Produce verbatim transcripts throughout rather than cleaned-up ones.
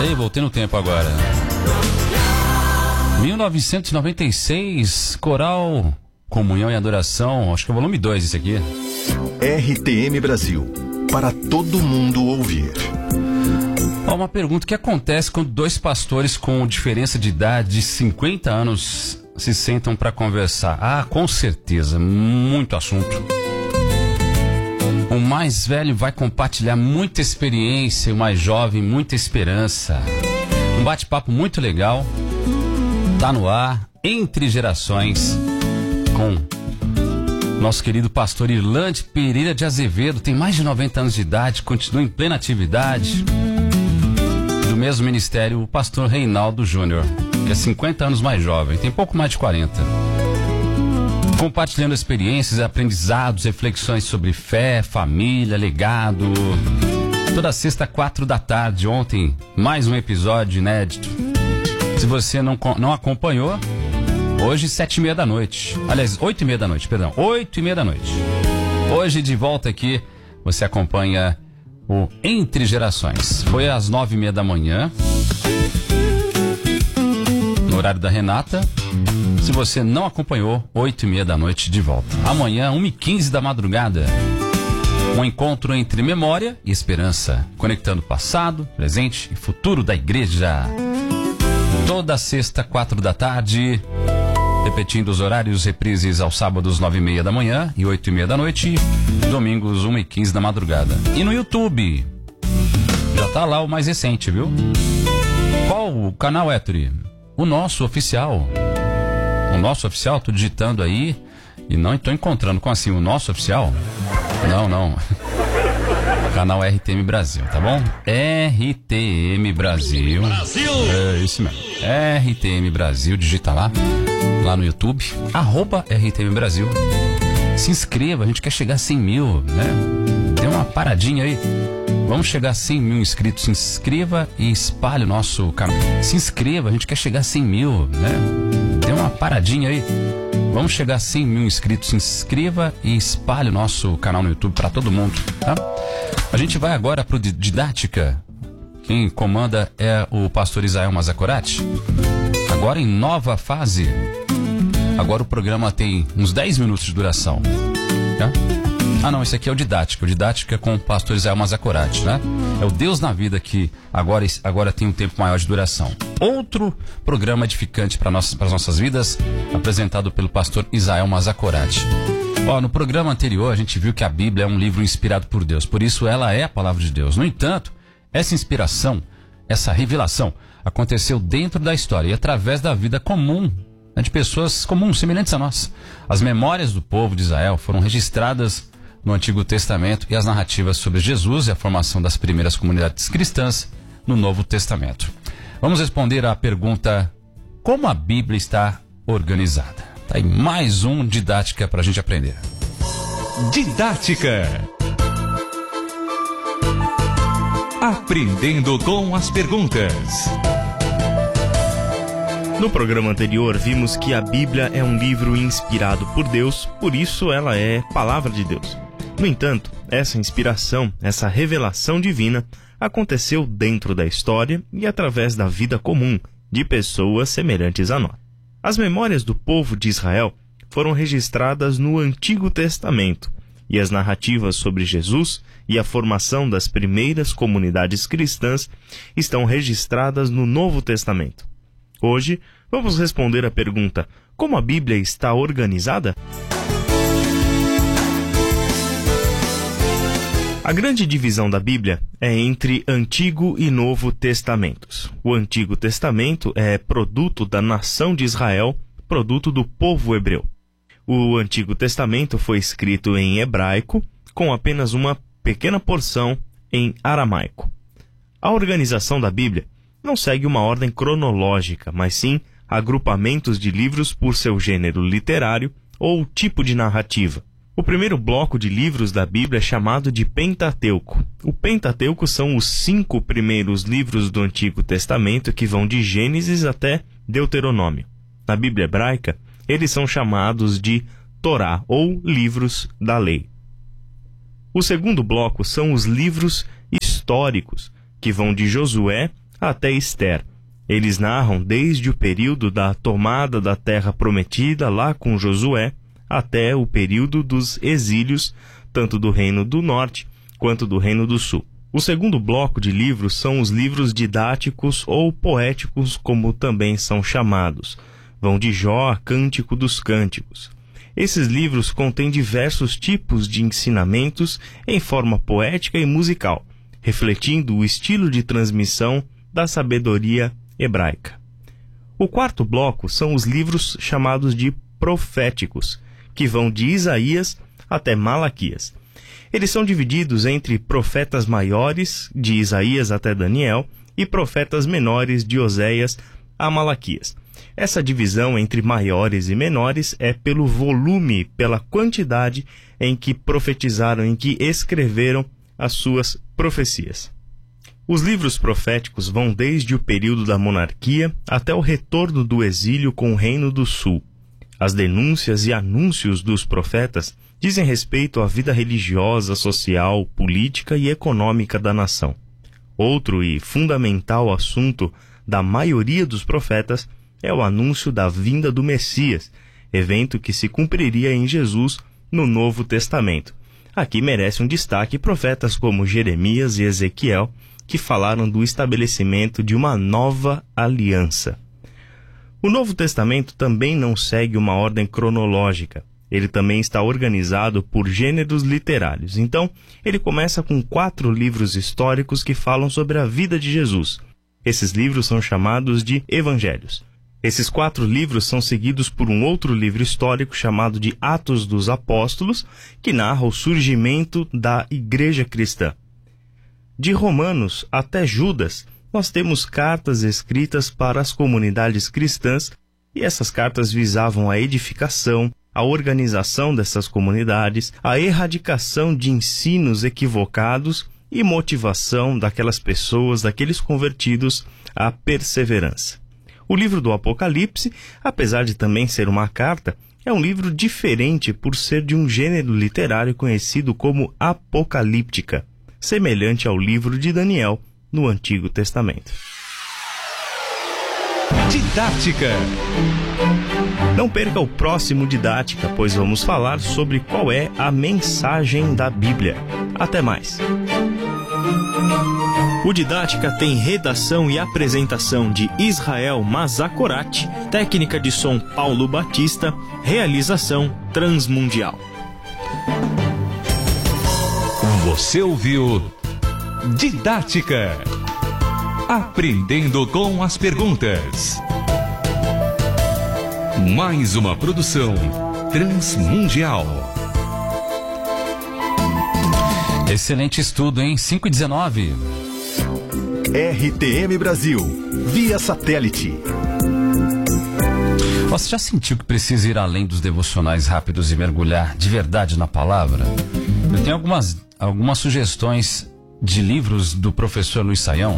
Ei, voltei no tempo agora. mil novecentos e noventa e seis, Coral Comunhão e Adoração, acho que é o volume dois esse aqui. R T M Brasil, para todo mundo ouvir. Ó, uma pergunta: o que acontece quando dois pastores com diferença de idade de cinquenta anos se sentam para conversar? Ah, com certeza, muito assunto. O mais velho vai compartilhar muita experiência, o mais jovem muita esperança. Um bate-papo muito legal, tá no ar, Entre Gerações, com nosso querido pastor Irlande Pereira de Azevedo. Tem mais de noventa anos de idade, continua em plena atividade. Do mesmo ministério, o pastor Reinaldo Júnior, que é cinquenta anos mais jovem, tem pouco mais de quarenta. Compartilhando experiências, aprendizados, reflexões sobre fé, família, legado. Toda sexta, quatro da tarde. Ontem, mais um episódio inédito. Se você não, não acompanhou, hoje, sete e meia da noite. Aliás, oito e meia da noite, perdão. Oito e meia da noite. Hoje, de volta aqui, você acompanha o Entre Gerações. Foi às nove e meia da manhã, no horário da Renata. Se você não acompanhou, oito e meia da noite de volta. Amanhã, uma e quinze da madrugada. Um encontro entre memória e esperança, conectando passado, presente e futuro da igreja. Toda sexta, quatro da tarde, repetindo os horários, reprises aos sábados, nove e meia da manhã e oito e meia da noite, domingos, uma e quinze da madrugada. E no YouTube, já tá lá o mais recente, viu? Qual o canal, Héctor? O nosso oficial. O nosso oficial, tô digitando aí e não estou encontrando. Como assim, o nosso oficial? Não, não. Canal R T M Brasil, tá bom? R T M Brasil. Brasil! É isso mesmo. R T M Brasil, digita lá, lá no YouTube, arroba R T M Brasil. Se inscreva, a gente quer chegar a cem mil, né? Tem uma paradinha aí. Vamos chegar a cem mil inscritos. Se inscreva e espalhe o nosso canal. Se inscreva, a gente quer chegar a cem mil, né? Tem uma paradinha aí. Vamos chegar a cem mil inscritos. Se inscreva e espalhe o nosso canal no YouTube para todo mundo, tá? A gente vai agora pro Didática. Quem comanda é o pastor Israel Mazacorati. Agora em nova fase. Agora o programa tem uns dez minutos de duração, tá? Ah não, esse aqui é o Didática. O Didática com o pastor Israel Mazacorati, né? É o Deus na Vida que agora, agora tem um tempo maior de duração. Outro programa edificante para nossas, para as nossas vidas, apresentado pelo pastor Israel Mazacorati. Ó, no programa anterior a gente viu que a Bíblia é um livro inspirado por Deus, por isso ela é a palavra de Deus. No entanto, essa inspiração, essa revelação, aconteceu dentro da história e através da vida comum, né, de pessoas comuns, semelhantes a nós. As memórias do povo de Israel foram registradas no Antigo Testamento e as narrativas sobre Jesus e a formação das primeiras comunidades cristãs no Novo Testamento. Vamos responder à pergunta: como a Bíblia está organizada? Tá aí mais um Didática para a gente aprender. Didática. Aprendendo com as perguntas. No programa anterior, vimos que a Bíblia é um livro inspirado por Deus, por isso ela é palavra de Deus. No entanto, essa inspiração, essa revelação divina, aconteceu dentro da história e através da vida comum de pessoas semelhantes a nós. As memórias do povo de Israel foram registradas no Antigo Testamento e as narrativas sobre Jesus e a formação das primeiras comunidades cristãs estão registradas no Novo Testamento. Hoje, vamos responder a pergunta: como a Bíblia está organizada? A grande divisão da Bíblia é entre Antigo e Novo Testamentos. O Antigo Testamento é produto da nação de Israel, produto do povo hebreu. O Antigo Testamento foi escrito em hebraico, com apenas uma pequena porção em aramaico. A organização da Bíblia não segue uma ordem cronológica, mas sim agrupamentos de livros por seu gênero literário ou tipo de narrativa. O primeiro bloco de livros da Bíblia é chamado de Pentateuco. O Pentateuco são os cinco primeiros livros do Antigo Testamento que vão de Gênesis até Deuteronômio. Na Bíblia hebraica, eles são chamados de Torá, ou livros da lei. O segundo bloco são os livros históricos, que vão de Josué até Esther. Eles narram desde o período da tomada da terra prometida lá com Josué até o período dos exílios, tanto do Reino do Norte quanto do Reino do Sul. O segundo bloco de livros são os livros didáticos ou poéticos, como também são chamados. Vão de Jó a Cântico dos Cânticos. Esses livros contêm diversos tipos de ensinamentos em forma poética e musical, refletindo o estilo de transmissão da sabedoria hebraica. O quarto bloco são os livros chamados de proféticos, que vão de Isaías até Malaquias. Eles são divididos entre profetas maiores, de Isaías até Daniel, e profetas menores, de Oséias a Malaquias. Essa divisão entre maiores e menores é pelo volume, pela quantidade em que profetizaram, em que escreveram as suas profecias. Os livros proféticos vão desde o período da monarquia até o retorno do exílio com o Reino do Sul. As denúncias e anúncios dos profetas dizem respeito à vida religiosa, social, política e econômica da nação. Outro e fundamental assunto da maioria dos profetas é o anúncio da vinda do Messias, evento que se cumpriria em Jesus no Novo Testamento. Aqui merece um destaque profetas como Jeremias e Ezequiel, que falaram do estabelecimento de uma nova aliança. O Novo Testamento também não segue uma ordem cronológica. Ele também está organizado por gêneros literários. Então, ele começa com quatro livros históricos que falam sobre a vida de Jesus. Esses livros são chamados de Evangelhos. Esses quatro livros são seguidos por um outro livro histórico chamado de Atos dos Apóstolos, que narra o surgimento da Igreja Cristã. De Romanos até Judas, nós temos cartas escritas para as comunidades cristãs, e essas cartas visavam a edificação, a organização dessas comunidades, a erradicação de ensinos equivocados e motivação daquelas pessoas, daqueles convertidos à perseverança. O livro do Apocalipse, apesar de também ser uma carta, é um livro diferente por ser de um gênero literário conhecido como apocalíptica, semelhante ao livro de Daniel no Antigo Testamento. Didática. Não perca o próximo Didática, pois vamos falar sobre qual é a mensagem da Bíblia. Até mais! O Didática tem redação e apresentação de Israel Mazakorati, técnica de som Paulo Batista, realização Transmundial. Você ouviu Didática. Aprendendo com as perguntas. Mais uma produção Transmundial. Excelente estudo, hein? cinco e dezenove. R T M Brasil, via satélite. Você já sentiu que precisa ir além dos devocionais rápidos e mergulhar de verdade na palavra? Eu tenho algumas, algumas sugestões de livros do professor Luiz Saião.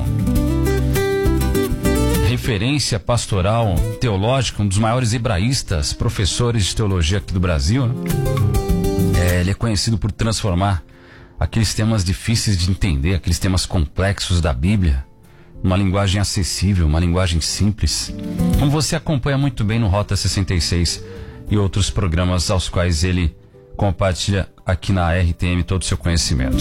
Referência pastoral teológica, um dos maiores hebraístas, professores de teologia aqui do Brasil. É, ele é conhecido por transformar aqueles temas difíceis de entender, aqueles temas complexos da Bíblia, uma linguagem acessível, uma linguagem simples, como você acompanha muito bem no Rota sessenta e seis e outros programas aos quais ele compartilha aqui na R T M todo o seu conhecimento.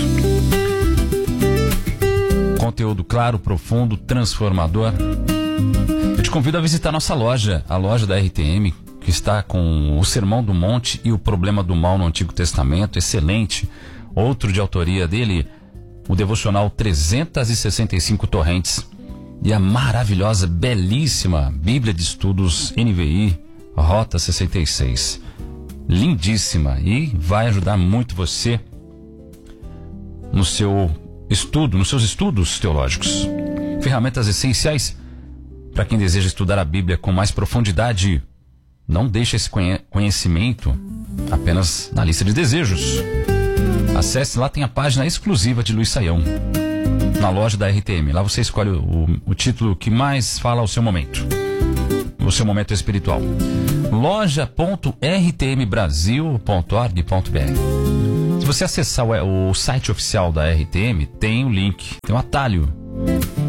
Conteúdo claro, profundo, transformador. Eu te convido a visitar nossa loja, a loja da R T M, que está com o Sermão do Monte e o Problema do Mal no Antigo Testamento, excelente. Outro de autoria dele, o devocional trezentas e sessenta e cinco Torrentes e a maravilhosa, belíssima Bíblia de Estudos N V I, Rota sessenta e seis. Lindíssima e vai ajudar muito você no seu estudo, nos seus estudos teológicos. Ferramentas essenciais para quem deseja estudar a Bíblia com mais profundidade. Não deixe esse conhecimento apenas na lista de desejos. Acesse lá, tem a página exclusiva de Luiz Saião, na loja da R T M. Lá você escolhe o, o título que mais fala ao seu momento, o seu momento espiritual. loja ponto r t m brasil ponto org ponto b r. Se você acessar o, o site oficial da R T M, tem o link, tem um atalho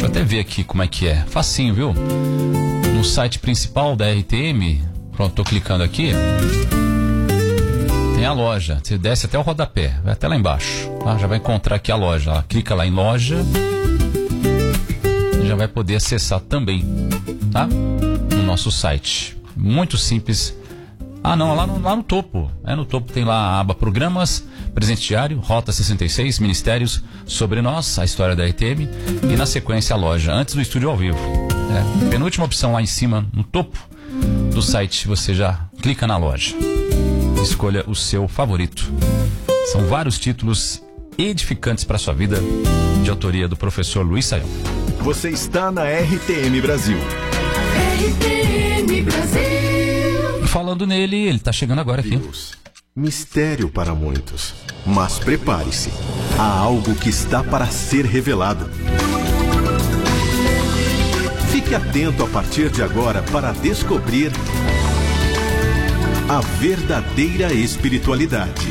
Deixa eu até ver aqui como é que é. Facinho, viu? No site principal da R T M, pronto, tô clicando aqui. Tem a loja. Você desce até o rodapé, vai até lá embaixo. Tá? Já vai encontrar aqui a loja. Lá. Clica lá em loja. E já vai poder acessar também, tá? No nosso site. Muito simples. Ah, não, lá no, lá no topo. É, no topo tem lá a aba Programas, Presente Diário, Rota sessenta e seis, Ministérios, Sobre Nós, a história da R T M. E na sequência a loja, antes do estúdio ao vivo. É, penúltima opção lá em cima, no topo do site, você já clica na loja. Escolha o seu favorito. São vários títulos edificantes para a sua vida, de autoria do professor Luiz Saião. Você está na R T M Brasil. R T M Brasil. Falando nele, ele está chegando agora aqui. Deus, mistério para muitos. Mas prepare-se, há algo que está para ser revelado. Fique atento a partir de agora para descobrir a verdadeira espiritualidade.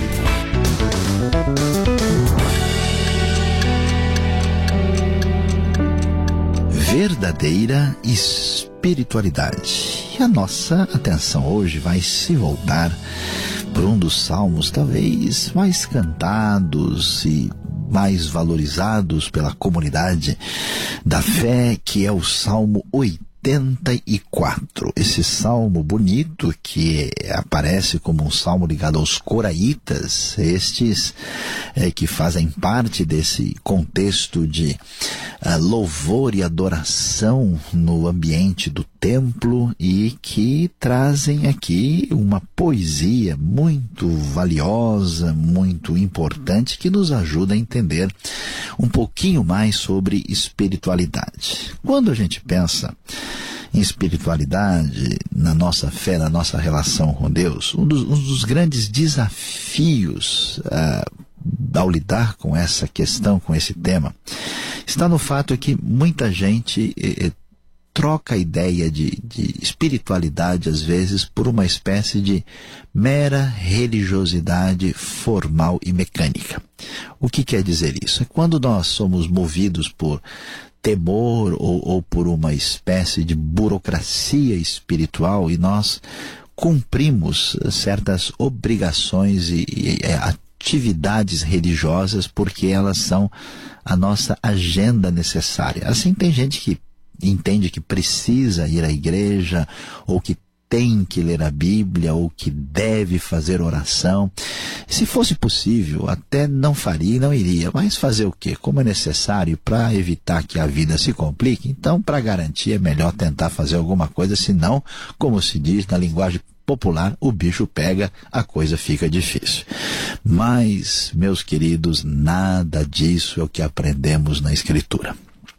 Verdadeira espiritualidade. E a nossa atenção hoje vai se voltar para um dos salmos talvez mais cantados e mais valorizados pela comunidade da fé, que é o Salmo oitenta e quatro. Esse salmo bonito que aparece como um salmo ligado aos coraitas, estes é, que fazem parte desse contexto de uh, louvor e adoração no ambiente do templo e que trazem aqui uma poesia muito valiosa, muito importante, que nos ajuda a entender um pouquinho mais sobre espiritualidade. Quando a gente pensa em espiritualidade, na nossa fé, na nossa relação com Deus, um dos, um dos grandes desafios uh, ao lidar com essa questão, com esse tema, está no fato que muita gente eh, troca a ideia de, de espiritualidade, às vezes, por uma espécie de mera religiosidade formal e mecânica. O que quer dizer isso? É quando nós somos movidos por temor ou, ou por uma espécie de burocracia espiritual e nós cumprimos certas obrigações e, e atividades religiosas porque elas são a nossa agenda necessária. Assim, tem gente que entende que precisa ir à igreja ou que tem que ler a Bíblia ou que deve fazer oração. Se fosse possível, até não faria e não iria. Mas fazer o quê? Como é necessário para evitar que a vida se complique, então, para garantir, é melhor tentar fazer alguma coisa, senão, como se diz na linguagem popular, o bicho pega, a coisa fica difícil. Mas, meus queridos, nada disso é o que aprendemos na Escritura.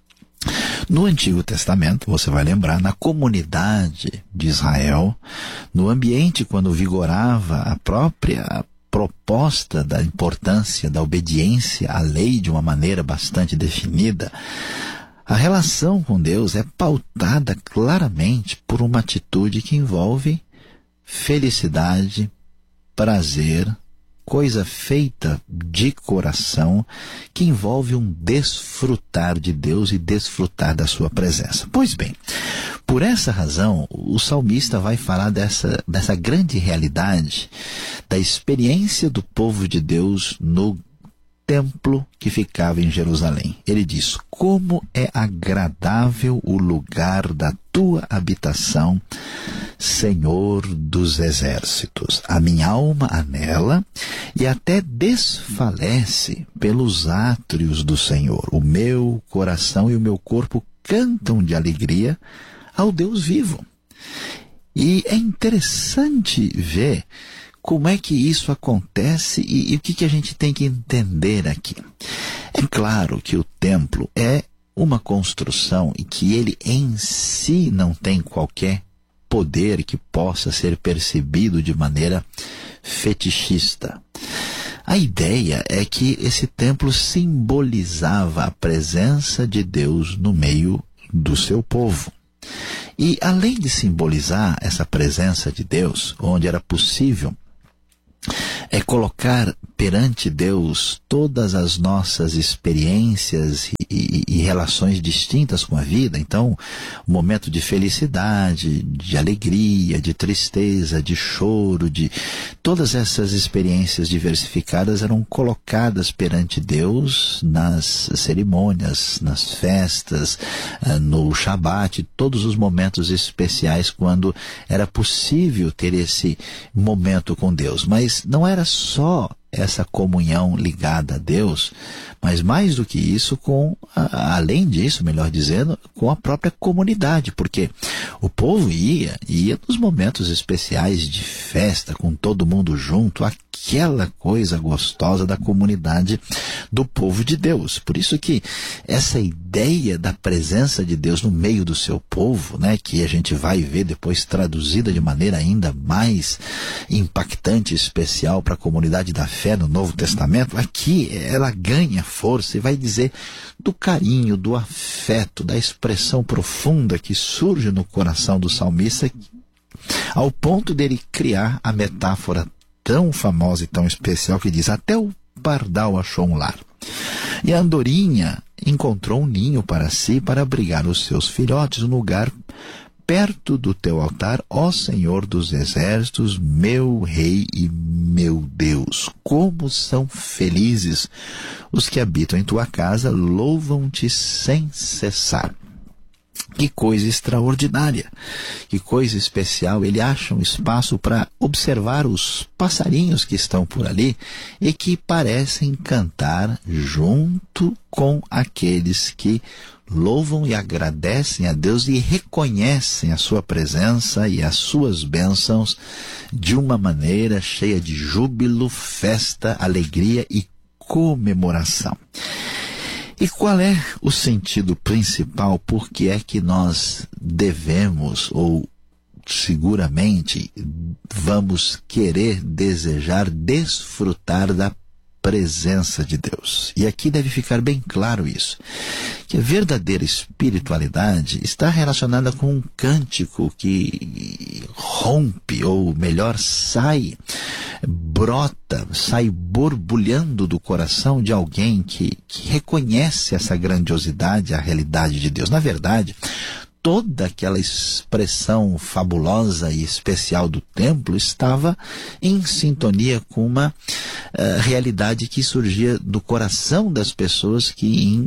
No Antigo Testamento, você vai lembrar, na comunidade de Israel, no ambiente quando vigorava a própria proposta da importância da obediência à lei de uma maneira bastante definida, a relação com Deus é pautada claramente por uma atitude que envolve felicidade, prazer, coisa feita de coração, que envolve um desfrutar de Deus e desfrutar da sua presença. Pois bem, por essa razão, o salmista vai falar dessa, dessa grande realidade, da experiência do povo de Deus no templo que ficava em Jerusalém. Ele diz: como é agradável o lugar da tua habitação, Senhor dos exércitos. A minha alma anela e até desfalece pelos átrios do Senhor. O meu coração e o meu corpo cantam de alegria ao Deus vivo. E é interessante ver como é que isso acontece e, e o que, que a gente tem que entender aqui. É claro que o templo é uma construção e que ele em si não tem qualquer poder que possa ser percebido de maneira fetichista. A ideia é que esse templo simbolizava a presença de Deus no meio do seu povo. E além de simbolizar essa presença de Deus, onde era possível é colocar perante Deus todas as nossas experiências e, e, e relações distintas com a vida. Então, o momento de felicidade, de alegria, de tristeza, de choro, de todas essas experiências diversificadas eram colocadas perante Deus nas cerimônias, nas festas, no Shabat, todos os momentos especiais quando era possível ter esse momento com Deus. Mas não era só essa comunhão ligada a Deus, mas mais do que isso, com a, além disso, melhor dizendo, com a própria comunidade, porque o povo ia, ia nos momentos especiais de festa, com todo mundo junto, aquela coisa gostosa da comunidade do povo de Deus. Por isso que essa ideia da presença de Deus no meio do seu povo, né, que a gente vai ver depois traduzida de maneira ainda mais impactante e especial para a comunidade da fé no Novo Testamento, aqui ela ganha força e vai dizer do carinho, do afeto, da expressão profunda que surge no coração do salmista, ao ponto dele criar a metáfora tão famosa e tão especial que diz: até o pardal achou um lar, e a andorinha encontrou um ninho para si, para abrigar os seus filhotes, um lugar perto do teu altar, ó Senhor dos exércitos, meu Rei e meu Deus. Como são felizes os que habitam em tua casa, louvam-te sem cessar. Que coisa extraordinária, que coisa especial. Ele acha um espaço para observar os passarinhos que estão por ali e que parecem cantar junto com aqueles que louvam e agradecem a Deus e reconhecem a sua presença e as suas bênçãos de uma maneira cheia de júbilo, festa, alegria e comemoração. E qual é o sentido principal? Por que é que nós devemos, ou seguramente vamos querer, desejar, desfrutar da presença de Deus? E aqui deve ficar bem claro isso, que a verdadeira espiritualidade está relacionada com um cântico que rompe, ou melhor, sai, brota, sai borbulhando do coração de alguém que, que reconhece essa grandiosidade, a realidade de Deus. Na verdade, toda aquela expressão fabulosa e especial do templo estava em sintonia com uma uh, realidade que surgia do coração das pessoas que, em,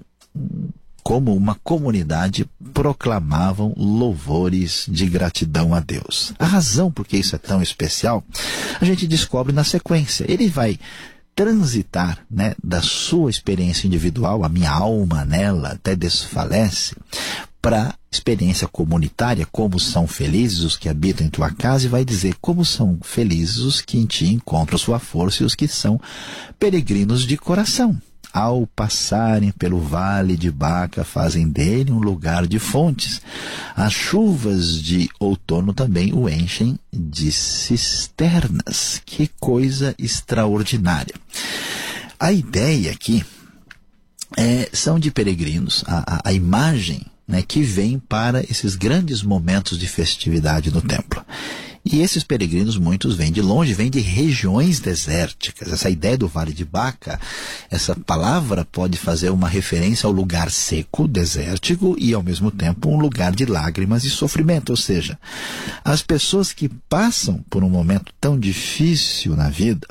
como uma comunidade, proclamavam louvores de gratidão a Deus. A razão por que isso é tão especial, a gente descobre na sequência. Ele vai transitar, né, da sua experiência individual, a minha alma nela até desfalece, para a experiência comunitária, como são felizes os que habitam em tua casa, e vai dizer como são felizes os que em ti encontram sua força e os que são peregrinos de coração. Ao passarem pelo vale de Baca, fazem dele um lugar de fontes. As chuvas de outono também o enchem de cisternas. Que coisa extraordinária. A ideia aqui é, são de peregrinos, a, a, a imagem, né, que vem para esses grandes momentos de festividade no templo. E esses peregrinos, muitos vêm de longe, vêm de regiões desérticas. Essa ideia do Vale de Baca, essa palavra pode fazer uma referência ao lugar seco, desértico, e ao mesmo tempo um lugar de lágrimas e sofrimento. Ou seja, as pessoas que passam por um momento tão difícil na vida,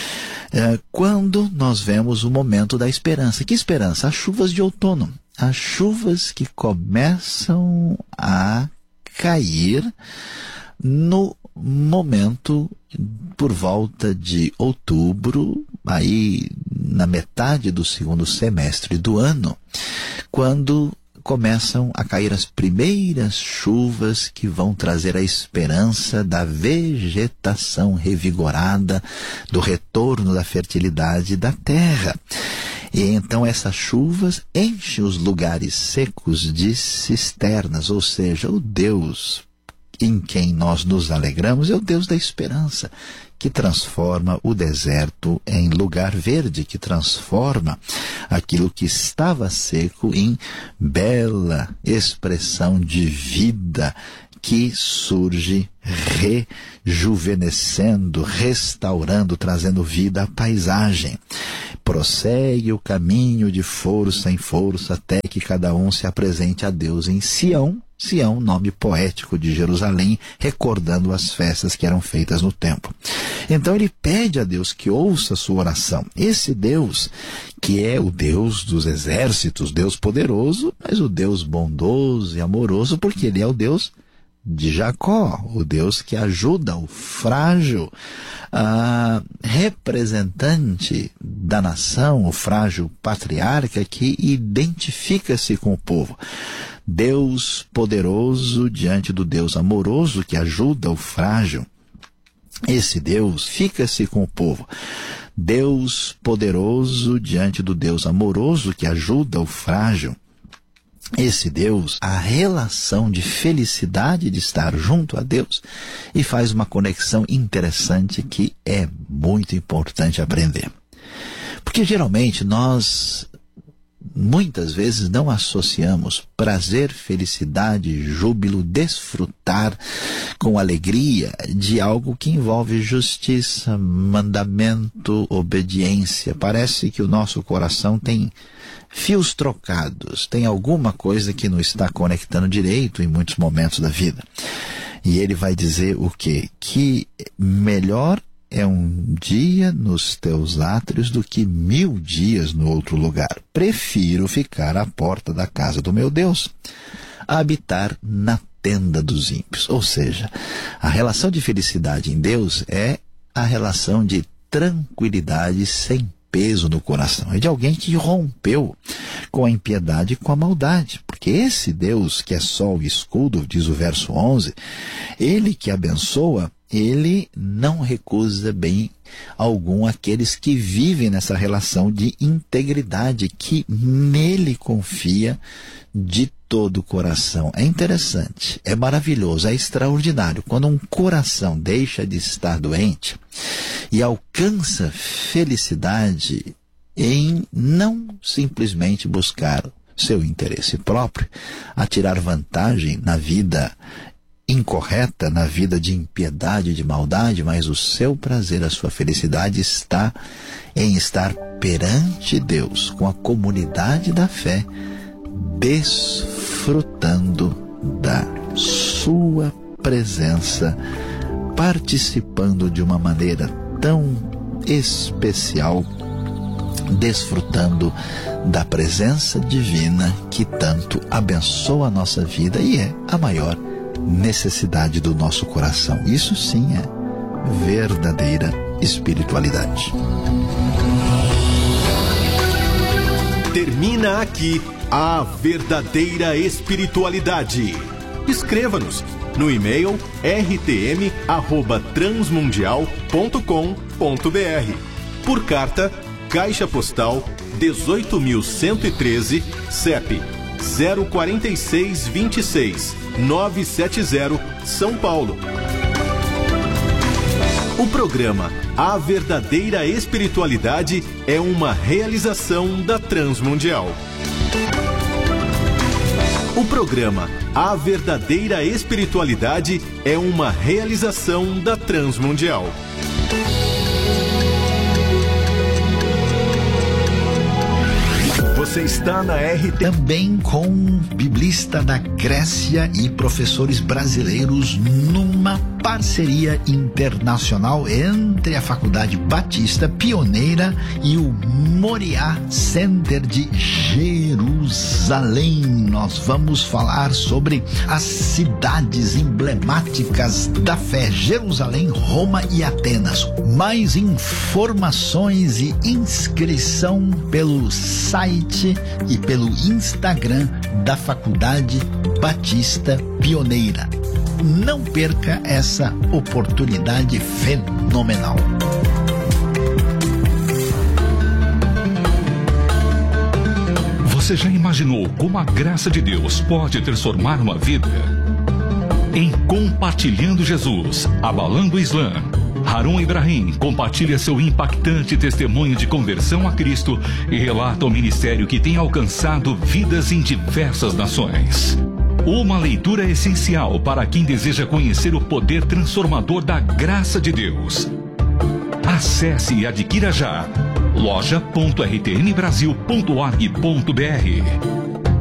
é, quando nós vemos o momento da esperança. Que esperança? As chuvas de outono. As chuvas que começam a cair no momento por volta de outubro, aí na metade do segundo semestre do ano, quando começam a cair as primeiras chuvas que vão trazer a esperança da vegetação revigorada, do retorno da fertilidade da terra. E então essas chuvas enchem os lugares secos de cisternas, ou seja, o Deus em quem nós nos alegramos é o Deus da esperança, que transforma o deserto em lugar verde, que transforma aquilo que estava seco em bela expressão de vida, que surge rejuvenescendo, restaurando, trazendo vida à paisagem. Prossegue o caminho de força em força até que cada um se apresente a Deus em Sião. Sião, nome poético de Jerusalém, recordando as festas que eram feitas no templo. Então ele pede a Deus que ouça a sua oração. Esse Deus, que é o Deus dos exércitos, Deus poderoso, mas o Deus bondoso e amoroso, porque ele é o Deus de Jacó, o Deus que ajuda o frágil ah, representante da nação, o frágil patriarca que identifica-se com o povo. Deus poderoso diante do Deus amoroso que ajuda o frágil. Esse Deus fica-se com o povo. Deus poderoso diante do Deus amoroso que ajuda o frágil. Esse Deus, a relação de felicidade de estar junto a Deus, e faz uma conexão interessante que é muito importante aprender. Porque geralmente nós muitas vezes não associamos prazer, felicidade, júbilo, desfrutar com alegria de algo que envolve justiça, mandamento, obediência. Parece que o nosso coração tem fios trocados, tem alguma coisa que não está conectando direito em muitos momentos da vida. E ele vai dizer o quê? Que melhor é um dia nos teus átrios do que mil dias no outro lugar. Prefiro ficar à porta da casa do meu Deus, a habitar na tenda dos ímpios. Ou seja, a relação de felicidade em Deus é a relação de tranquilidade sem peso no coração. É de alguém que rompeu com a impiedade e com a maldade. Porque esse Deus que é sol e escudo, diz o verso onze, ele que abençoa, ele não recusa bem algum aqueles que vivem nessa relação de integridade, que nele confia de todo o coração. É interessante, é maravilhoso, é extraordinário. Quando um coração deixa de estar doente e alcança felicidade em não simplesmente buscar seu interesse próprio, a tirar vantagem na vida incorreta, na vida de impiedade, de maldade, mas o seu prazer, a sua felicidade está em estar perante Deus, com a comunidade da fé, desfrutando da sua presença, participando de uma maneira tão especial, desfrutando da presença divina que tanto abençoa a nossa vida e é a maior necessidade do nosso coração. Isso sim é verdadeira espiritualidade. Termina aqui a verdadeira espiritualidade. Escreva-nos no e-mail r t m arroba transmundial ponto com ponto b r, por carta, Caixa Postal dezoito mil cento e treze, C E P zero quatro seis dois seis nove sete zero, São Paulo. O programa A Verdadeira Espiritualidade é uma realização da Transmundial. O programa A Verdadeira Espiritualidade é uma realização da Transmundial. Você está na R T. Também com biblista da Grécia e professores brasileiros numa parceria internacional entre a Faculdade Batista Pioneira e o Moriá Center de Jerusalém. Nós vamos falar sobre as cidades emblemáticas da fé: Jerusalém, Roma e Atenas. Mais informações e inscrição pelo site e pelo Instagram da Faculdade Batista Pioneira. Não perca essa oportunidade fenomenal. Você já imaginou como a graça de Deus pode transformar uma vida? Em Compartilhando Jesus, Abalando o Islã, Harun Ibrahim compartilha seu impactante testemunho de conversão a Cristo e relata o ministério que tem alcançado vidas em diversas nações. Uma leitura essencial para quem deseja conhecer o poder transformador da graça de Deus. Acesse e adquira já loja ponto r t n brasil ponto org ponto b r.